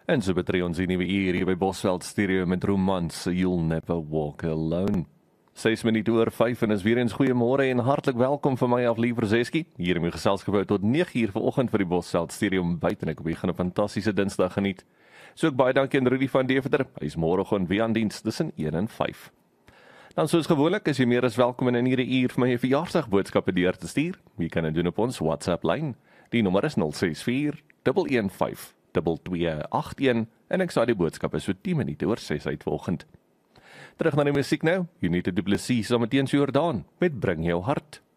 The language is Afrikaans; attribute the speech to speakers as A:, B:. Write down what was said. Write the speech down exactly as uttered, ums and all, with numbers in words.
A: En so betree ons die nuwe uur hier by Bosveld Stereo met Romans, You'll Never Walk Alone. ses minute oor vyf en is weer eens goeiemôre en hartlik welkom van my af Liever Zeski. Hier in my geselskap tot nege uur vanoggend vir die Bosveld Stereo buite en ek begin 'n fantastiese Dinsdag geniet. So ek baie dankie aan Rudy van Deventer. Hy is môreoggend weer aan diens tussen een en vyf. Dan soos gewoonlik is jy meer as welkom in hierdie uur vir my verjaarsdagboodskappe deur te stuur. Jy kan dit doen op ons WhatsApp lyn. Die nommer is nul ses vier een een vyf twee twee agt een en ek sal die boodskappe so tien minute oor ses uit vanoggend. Terug na die musiek nou. Unite Du Plessis saam met Jens Jordaan met Bring Jou Hart.